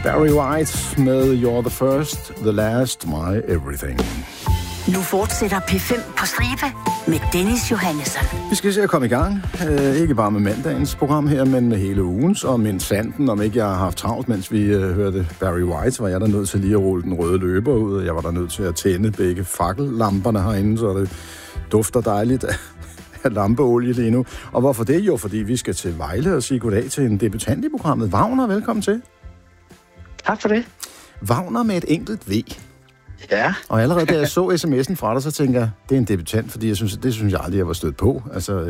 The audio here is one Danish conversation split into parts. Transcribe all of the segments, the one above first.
Barry White med You're the First, The Last, My Everything. Nu fortsætter P5 på stribe med Dennis Johannesson. Vi skal se at komme i gang. Ikke bare med mandagens program her, men med hele ugens. Og mindst sanden, om ikke jeg har haft travlt, mens vi hørte Barry White, var jeg der nødt til lige at rulle den røde løber ud. Jeg var der nødt til at tænde begge fakkellamperne herinde, så det dufter dejligt af lampeolie lige nu. Og hvorfor det? Jo, fordi vi skal til Vejle og sige goddag til en debutant i programmet. Wagner, velkommen til. Tak for det. Wagner med et enkelt V. Ja. Og allerede da jeg så sms'en fra dig, så tænker jeg, det er en debutant, fordi det synes jeg aldrig, jeg var stødt på. Altså,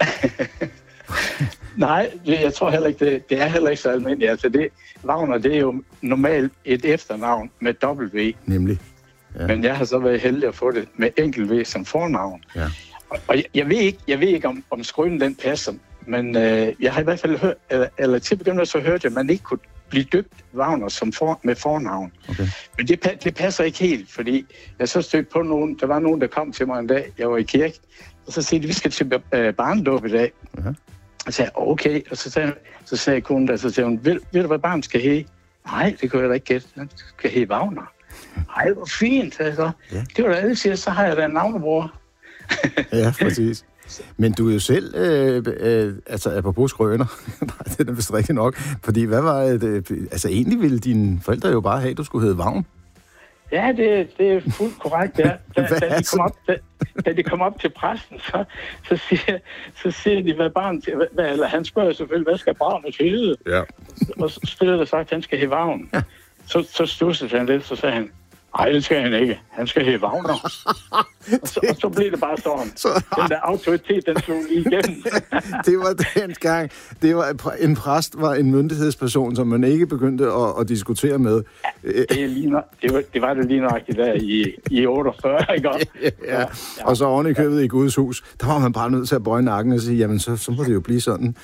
Nej, jeg tror heller ikke, det er heller ikke så almindeligt. Altså Wagner, det er jo normalt et efternavn med W. Nemlig. Ja. Men jeg har så været heldig at få det med enkelt V som fornavn. Ja. Og jeg ved ikke om skrønen den passer, men jeg har i hvert fald hørt, eller til begyndelse så hørte jeg, at man ikke kunne blive døbt Wagner med fornavn. Okay. Men det passer ikke helt, fordi jeg så stødte på nogen, der var nogen, der kom til mig en dag, jeg var i kirke, og så sagde de, vi skal til barnedåb i dag. Uh-huh. Og så sagde jeg, okay, og så sagde konen der, så sagde hun, ved du, hvad barnet skal hedde? Nej, det kunne jeg da ikke gætte. Det skal hedde Wagner. Ej, hvor fint, sagde jeg så. Ja. Det var da alle siger, så har jeg da en navnebror. Ja, præcis. Men du er jo selv, altså apropos skrøner, nej, det er vist rigtigt nok, fordi hvad var det, altså egentlig ville dine forældre jo bare have, at du skulle hedde Vagn. Ja, det er fuldt korrekt, ja. Da de kom op til præsten, så siger de, hvad barnet, eller han spørger selvfølgelig, hvad skal barnet hedde? Ja. Og så spiller der sagt, at han skal hedde Vagn. Ja. Så studsede han lidt, så sagde han, nej, det skal han ikke. Han skal hedde Wagner. og så blev det bare sådan. Den der autoritet, den slog lige igennem. Det var den gang. Det var en præst var en myndighedsperson, som man ikke begyndte at diskutere med. Det var det lige nøjagtigt der i 48, ikke? Ja. Og så oven i købet i Guds hus, der var man bare nødt til at bøje nakken og sige, jamen så må det jo blive sådan.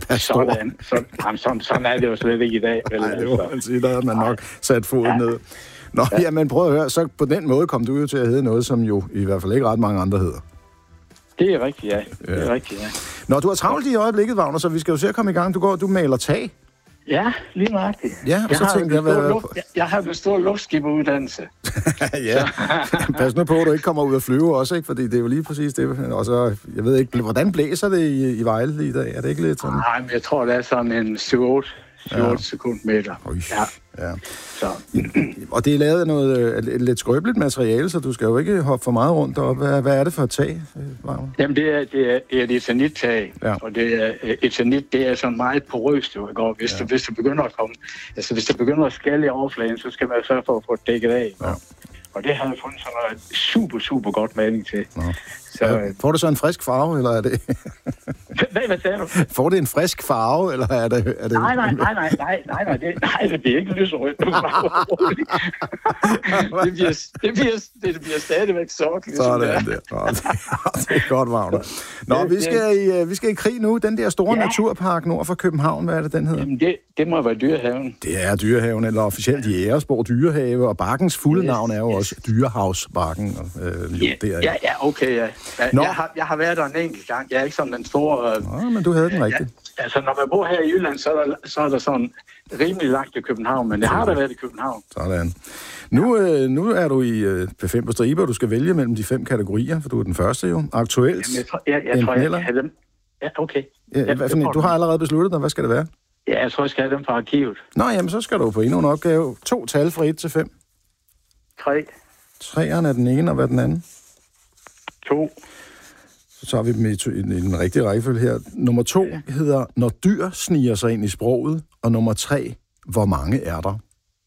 Sådan er det jo slet ikke i dag. Vel, det må man sige, der havde man nok sat foden ned. Nå, ja, men prøv at høre, så på den måde kom du jo til at hedde noget, som jo i hvert fald ikke ret mange andre hedder. Det er rigtigt, ja. Det er rigtigt, ja. Nå, du har travlt i øjeblikket, Wagner, så vi skal jo se at komme i gang. Du maler tag. Ja, lige nøjagtigt. Ja, og så tænkte jeg har en stor luftskiberuddannelse. Ja, pas nu på, at du ikke kommer ud og flyve også, ikke? Fordi det er jo lige præcis det. Og så, jeg ved ikke, hvordan blæser det i Vejle i dag? Er det ikke lidt sådan? Nej, men jeg tror, det er sådan en 7-8 sekundmeter. Ja. Så. Og det er lavet af noget lidt skrøbeligt materiale, så du skal jo ikke hoppe for meget rundt deroppe. Hvad er det for et tag, Wagner? Jamen, det er et eternit-tag, og eternit, det er sådan meget porøst, hvis det begynder at komme. Altså, hvis det begynder at skalle i overfladen, så skal man sørge for at få det dækket af. Ja. Og det har jeg fundet sådan noget super, super godt maling til. Ja. Så, får det så en frisk farve, eller er det... Hvad sagde du? Får det en frisk farve, eller er det... Nej, det bliver ikke lyserødt. det bliver stadigvæk sort. Ligesom sådan der. Det er godt, Wagner. Nå, vi skal i krig nu. Den der store naturpark nord for København, hvad er det, den hedder? Jamen, det må være Dyrehaven. Det er Dyrehaven, eller officielt Jægersborg Dyrehave, og bakkens fulde navn er jo også Dyrehavsbakken. Okay, ja. Jeg har været der en enkelt gang. Jeg er ikke sådan den store... Nå, men du havde den rigtigt. Altså, når man bor her i Jylland, så er der sådan rimelig langt i København, men det har der været i København. Sådan. Nu er du i P5 på stribe, og du skal vælge mellem de 5 kategorier, for du er den første jo. Aktuelt. Jamen, jeg tror, jeg have dem. Ja, okay. Du har allerede besluttet dig. Hvad skal det være? Ja, jeg tror, jeg skal have dem fra arkivet. Nå, jamen, så skal du på endnu en opgave. 2 tal fra 1 til 5. 3. 3'eren er den ene, og hvad er den anden? 2. Så tager vi dem i den rigtige rækkefølge her. Nummer 2 hedder, når dyr sniger sig ind i sproget. Og nummer 3, hvor mange er der?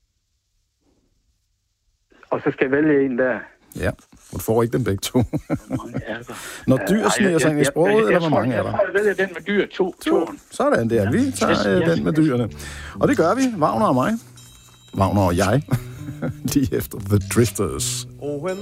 Og så skal jeg vælge en der. Ja, du får ikke dem begge 2. Når dyr sniger sig ind i sproget, eller hvor mange er der? Jeg vælger den med dyr, 2. Sådan der, vi tager den med dyrene. Og det gør vi, Wagner og mig. Wagner og jeg. Lige efter The Drifters.